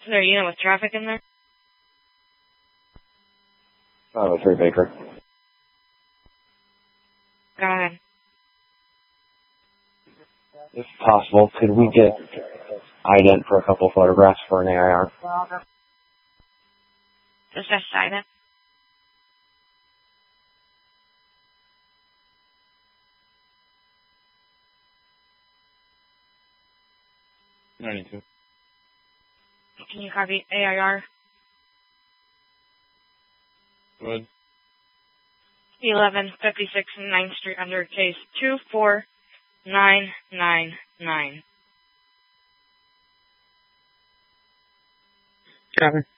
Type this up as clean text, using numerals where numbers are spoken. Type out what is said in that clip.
Is there a unit with traffic in there? 503 Baker. Go ahead. If possible, could we get ident for a couple photographs for an AIR? Just a silent. $92. Can you copy AIR? Go ahead. 1156 9th Street under case 24999. Copy.